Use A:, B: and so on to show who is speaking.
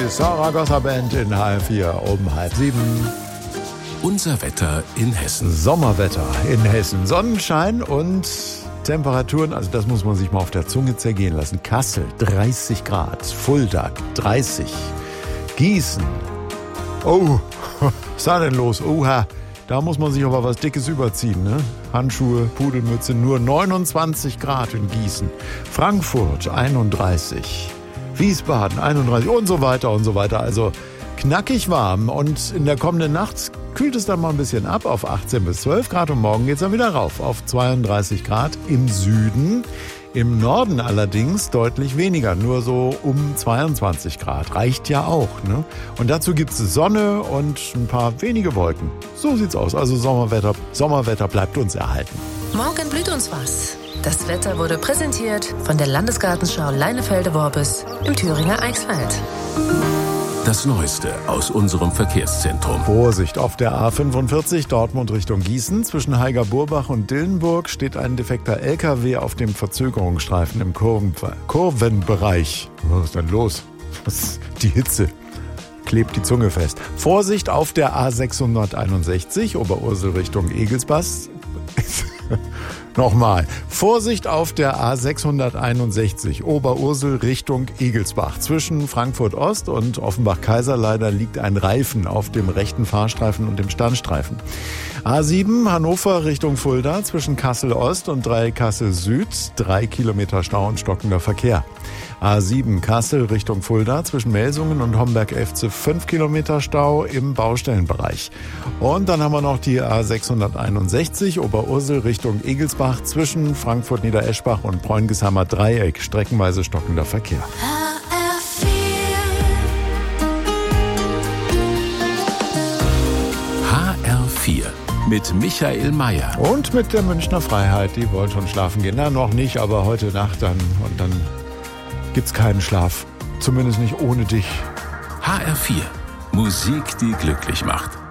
A: Saragossa Band in HR4 um 6:30.
B: Unser Wetter in Hessen.
A: Sommerwetter in Hessen. Sonnenschein und Temperaturen, also das muss man sich mal auf der Zunge zergehen lassen. Kassel 30 Grad, Fulda 30, Gießen. Oh, was ist da denn los? Oha, da muss man sich aber was Dickes überziehen, ne? Handschuhe, Pudelmütze, nur 29 Grad in Gießen. Frankfurt 31, Wiesbaden 31 und so weiter und so weiter. Also knackig warm und in der kommenden Nacht kühlt es dann mal ein bisschen ab auf 18 bis 12 Grad und morgen geht es dann wieder rauf auf 32 Grad im Süden. Im Norden allerdings deutlich weniger, nur so um 22 Grad. Reicht ja auch, ne? Und dazu gibt es Sonne und ein paar wenige Wolken. So sieht's aus. Also Sommerwetter bleibt uns erhalten.
C: Morgen blüht uns was. Das Wetter wurde präsentiert von der Landesgartenschau Leinefelde-Worbis im Thüringer Eichsfeld.
B: Das Neueste aus unserem Verkehrszentrum.
A: Vorsicht, auf der A45 Dortmund Richtung Gießen. Zwischen Heiger-Burbach und Dillenburg steht ein defekter LKW auf dem Verzögerungsstreifen im Kurvenbereich. Was ist denn los? Die Hitze klebt die Zunge fest. Vorsicht auf der A661 Oberursel Richtung Egelsbach. Nochmal. Vorsicht auf der A661 Oberursel Richtung Egelsbach. Zwischen Frankfurt Ost und Offenbach-Kaiserlei liegt ein Reifen auf dem rechten Fahrstreifen und dem Standstreifen. A7 Hannover Richtung Fulda zwischen Kassel Ost und Kassel Süd. 3 Kilometer Stau und stockender Verkehr. A7 Kassel Richtung Fulda zwischen Melsungen und Homberg-Efze 5 Kilometer Stau im Baustellenbereich. Und dann haben wir noch die A661 Oberursel Richtung Egelsbach zwischen Frankfurt-Niedereschbach und Preungeshammer Dreieck. Streckenweise stockender Verkehr.
B: HR4 mit Michael Mayer.
A: Und mit der Münchner Freiheit. Die wollen schon schlafen gehen. Na, noch nicht, aber heute Nacht dann. Und dann gibt's keinen Schlaf. Zumindest nicht ohne dich.
B: HR4. Musik, die glücklich macht.